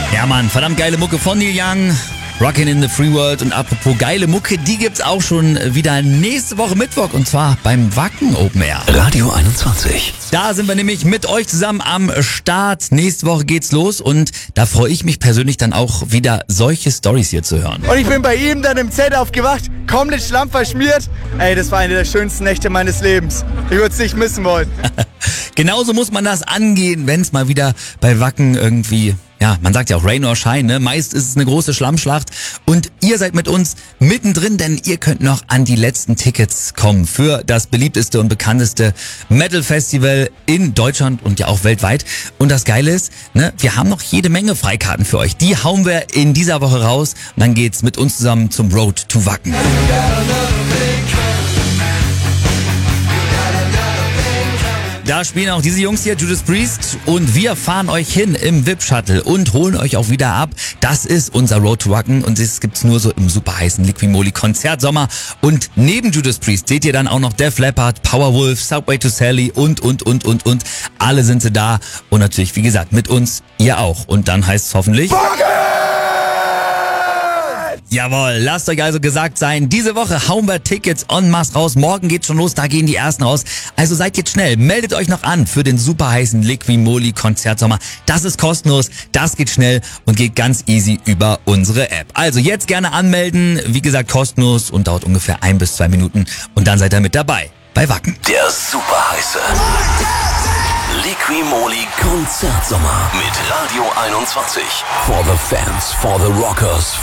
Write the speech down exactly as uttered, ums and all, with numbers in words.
Ja, Mann, verdammt geile Mucke von Neil Young. Rockin' in the Free World. Und apropos geile Mucke, die gibt's auch schon wieder nächste Woche Mittwoch und zwar beim Wacken Open Air. Radio einundzwanzig. Da sind wir nämlich mit euch zusammen am Start. Nächste Woche geht's los und da freue ich mich persönlich dann auch wieder solche Storys hier zu hören. Und ich bin bei ihm dann im Zelt aufgewacht, komplett schlammverschmiert. Ey, das war eine der schönsten Nächte meines Lebens. Ich würde es nicht missen wollen. Genauso muss man das angehen, wenn es mal wieder bei Wacken irgendwie, ja, man sagt ja auch Rain or Shine, ne? Meist ist es eine große Schlammschlacht und ihr seid mit uns mittendrin, denn ihr könnt noch an die letzten Tickets kommen für das beliebteste und bekannteste Metal-Festival in Deutschland und ja auch weltweit. Und das Geile ist, ne, wir haben noch jede Menge Freikarten für euch. Die hauen wir in dieser Woche raus und dann geht's mit uns zusammen zum Road to Wacken. Da spielen auch diese Jungs hier, Judas Priest, und wir fahren euch hin im V I P-Shuttle und holen euch auch wieder ab. Das ist unser Road to Wacken und das gibt's nur so im super heißen Liquimoli Konzertsommer. Und neben Judas Priest seht ihr dann auch noch Def Leppard, Powerwolf, Subway to Sally und, und, und, und, und. Alle sind sie da und natürlich, wie gesagt, mit uns, ihr auch. Und dann heißt es hoffentlich... Jawohl, lasst euch also gesagt sein, diese Woche hauen wir Tickets en masse raus. Morgen geht's schon los, da gehen die ersten raus. Also seid jetzt schnell, meldet euch noch an für den super heißen Liquimoli Konzertsommer. Das ist kostenlos, das geht schnell und geht ganz easy über unsere App. Also jetzt gerne anmelden, wie gesagt kostenlos und dauert ungefähr ein bis zwei Minuten und dann seid ihr mit dabei bei Wacken. Der super heiße Liquimoli Konzertsommer mit Radio einundzwanzig. For the fans, for the rockers.